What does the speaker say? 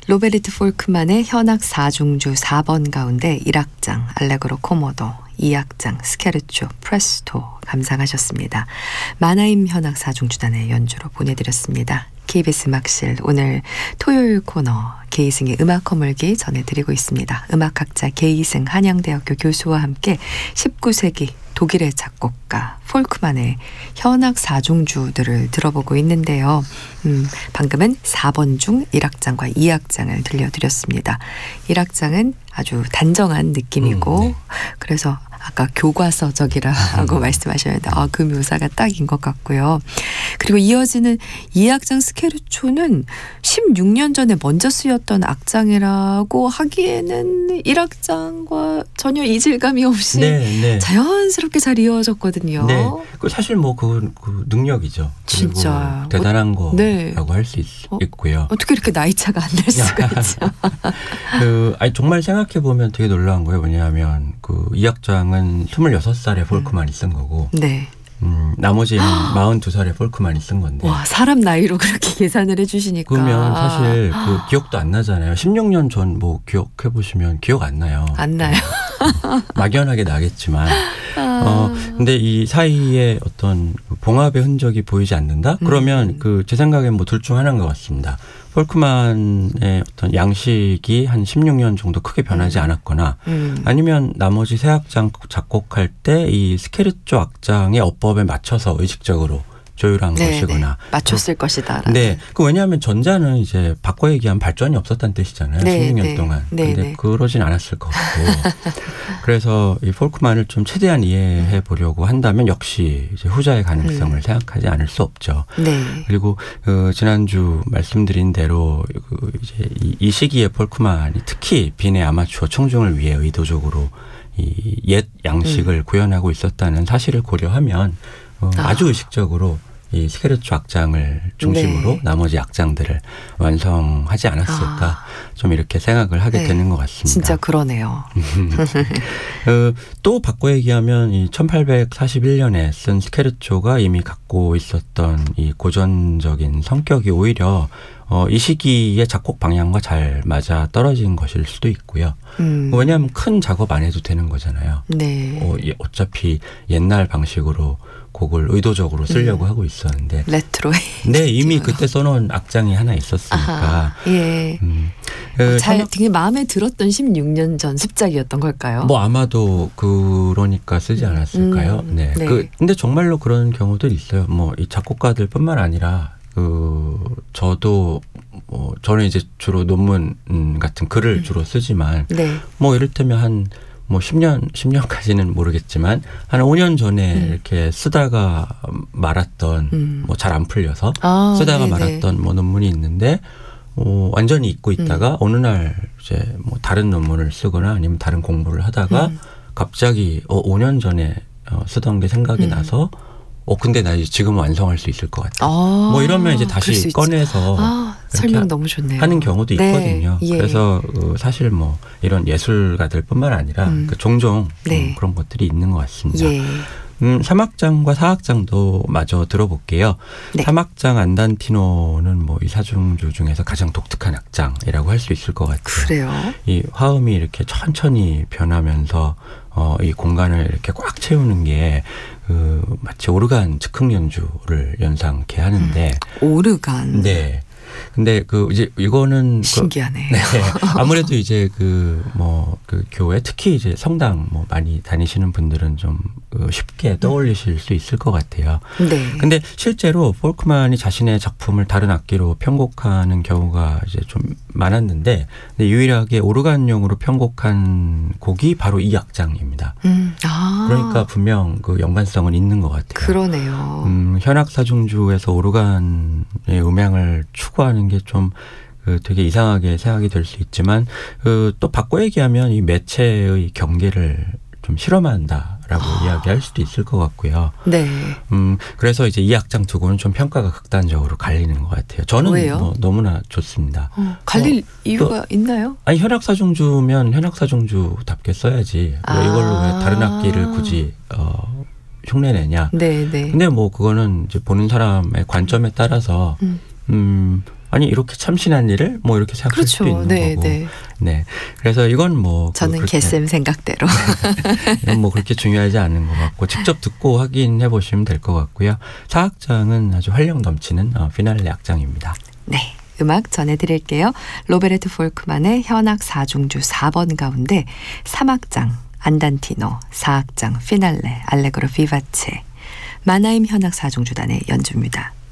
로베르트 폴크만의 현악 4중주 4번 가운데 1악장 알레그로 코모도, 2악장 스케르초 프레스토 감상하셨습니다. 마나임 현악 4중주단의 연주로 보내드렸습니다. KBS 음악실 오늘 토요일 코너 게이승의 음악 허물기 전해드리고 있습니다. 음악학자 게이승 한양대학교 교수와 함께 19세기 독일의 작곡가 폴크만의 현악 4중주들을 들어보고 있는데요. 방금은 4번 중 1악장과 2악장을 들려드렸습니다. 1악장은 아주 단정한 느낌이고 그래서 아까 교과서적이라고 말씀하셨는데 그 묘사가 딱인 것 같고요. 그리고 이어지는 2악장 스케르초는 16년 전에 먼저 쓰였던 악장이라고 하기에는 1악장과 전혀 이질감이 없이 자연스럽게 잘 이어졌거든요. 네. 사실 그 능력이죠. 진짜 대단한 거라고 할 수 있고요. 어떻게 이렇게 나이 차가 안 날 수가 있죠. 정말 생각해 보면 되게 놀라운 거예요. 왜냐하면 2악장은 26살에 폴크만이 쓴 거고, 나머지는 42살에 폴크만이 쓴 건데. 와, 사람 나이로 그렇게 계산을 해주시니까. 그러면 사실 기억도 안 나잖아요. 16년 전 기억해 보시면 기억 안 나요. 안 나요. 막연하게 나겠지만. 근데 이 사이에 어떤 봉합의 흔적이 보이지 않는다? 그러면 제 생각엔 둘 중 하나인 것 같습니다. 폴크만의 어떤 양식이 한 16년 정도 크게 변하지 않았거나 아니면 나머지 세 악장 작곡할 때 이 스케르초 악장의 어법에 맞춰서 의식적으로 조율한 것이거나 맞췄을 것이다. 네, 왜냐하면 전자는 이제 바꿔 얘기하면 발전이 없었다는 뜻이잖아요. 16년 동안. 근데 그러진 않았을 것 같고. 그래서 이 폴크만을 좀 최대한 이해해 보려고 한다면 역시 이제 후자의 가능성을 생각하지 않을 수 없죠. 그리고 지난주 말씀드린 대로 이제 이 시기에 폴크만이 특히 빈의 아마추어 청중을 위해 의도적으로 이 옛 양식을 구현하고 있었다는 사실을 고려하면 아주 의식적으로 이 스케르초 악장을 중심으로 나머지 악장들을 완성하지 않았을까 좀 이렇게 생각을 하게 되는 것 같습니다. 진짜 그러네요. 또 바꿔 얘기하면 이 1841년에 쓴 스케르초가 이미 갖고 있었던 이 고전적인 성격이 오히려 이 시기의 작곡 방향과 잘 맞아 떨어진 것일 수도 있고요. 왜냐하면 큰 작업 안 해도 되는 거잖아요. 어차피 옛날 방식으로 곡을 의도적으로 쓰려고 하고 있었는데 레트로. 이미 그때 써놓은 악장이 하나 있었으니까. 되게 마음에 들었던 16년 전 습작이었던 걸까요? 아마도 그러니까 쓰지 않았을까요? 근데 정말로 그런 경우들이 있어요. 이 작곡가들뿐만 아니라 저도 저는 이제 주로 논문 같은 글을 주로 쓰지만 이를테면 한 10년까지는 모르겠지만 한 5년 전에 이렇게 쓰다가 말았던 잘 안 풀려서 쓰다가 말았던 논문이 있는데 완전히 잊고 있다가 어느 날 이제 다른 논문을 쓰거나 아니면 다른 공부를 하다가 갑자기 5년 전에 쓰던 게 생각이 나서 근데 나 이제 지금 완성할 수 있을 것 같아. 이러면 이제 다시 꺼내서 설명 너무 좋네요. 하는 경우도 있거든요. 그래서 사실 이런 예술가들뿐만 아니라 종종 그런 것들이 있는 것 같습니다. 3악장과 4악장도 마저 들어볼게요. 3악장 안단티노는 이 사중주 중에서 가장 독특한 악장이라고 할 수 있을 것 같아요. 그래요? 이 화음이 이렇게 천천히 변하면서 이 공간을 이렇게 꽉 채우는 게 마치 오르간 즉흥 연주를 연상케 하는데 오르간. 근데 이제 이거는 신기하네. 아무래도 이제 교회 특히 이제 성당 많이 다니시는 분들은 좀 쉽게 떠올리실 수 있을 것 같아요. 근데 실제로 폴크만이 자신의 작품을 다른 악기로 편곡하는 경우가 이제 좀 많았는데 유일하게 오르간용으로 편곡한 곡이 바로 이 악장입니다. 그러니까 분명 연관성은 있는 것 같아요. 그러네요. 현악사중주에서 오르간의 음향을 추구하는 게 좀 되게 이상하게 생각이 될 수 있지만 또 바꿔 얘기하면 이 매체의 경계를 좀 실험한다라고 이야기할 수도 있을 것 같고요. 그래서 이제 이 악장 두 곡은 좀 평가가 극단적으로 갈리는 것 같아요. 저는 너무나 좋습니다. 갈릴 이유가 있나요? 아니 현악사중주면 현악사중주답게 써야지. 이걸로 왜 다른 악기를 굳이 흉내내냐. 근데 그거는 이제 보는 사람의 관점에 따라서 아니 이렇게 참신한 일을 뭐 이렇게 생각할 그렇죠. 수도 있는 네, 거고. 네. 네. 그래서 이건 뭐 저는 개쌤 생각대로. 이건 뭐 그렇게 중요하지 않은 것 같고 직접 듣고 확인해 보시면 될 것 같고요. 4악장은 아주 활력 넘치는 피날레 악장입니다. 네. 음악 전해드릴게요. 로베르트 폴크만의 현악 4중주 4번 가운데 3악장 안단티노, 4악장 피날레, 알레그로 비바체, 마나임 현악 4중주단의 연주입니다.